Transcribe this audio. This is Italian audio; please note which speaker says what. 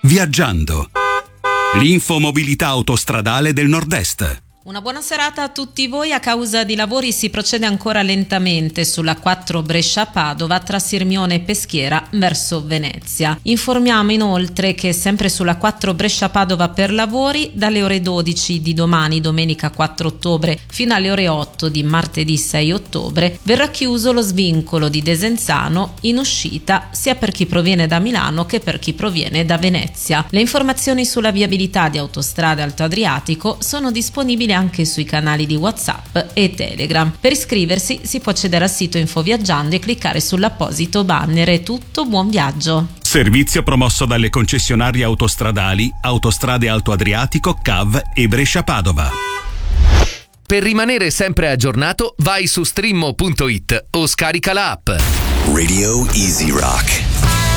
Speaker 1: Viaggiando. L'infomobilità autostradale del Nord-Est.
Speaker 2: Una buona serata a tutti voi. A causa di lavori si procede ancora lentamente sulla 4 Brescia-Padova tra Sirmione e Peschiera verso Venezia. Informiamo inoltre che sempre sulla 4 Brescia-Padova per lavori dalle ore 12 di domani, domenica 4 ottobre, fino alle ore 8 di martedì 6 ottobre verrà chiuso lo svincolo di Desenzano in uscita sia per chi proviene da Milano che per chi proviene da Venezia. Le informazioni sulla viabilità di Autostrade Alto Adriatico sono disponibili anche sui canali di WhatsApp e Telegram. Per iscriversi si può accedere al sito Infoviaggiando e cliccare sull'apposito banner. È tutto, buon viaggio.
Speaker 1: Servizio promosso dalle concessionarie autostradali Autostrade Alto Adriatico, CAV e Brescia-Padova.
Speaker 3: Per rimanere sempre aggiornato, vai su streammo.it o scarica la app.
Speaker 4: Radio Easy Rock.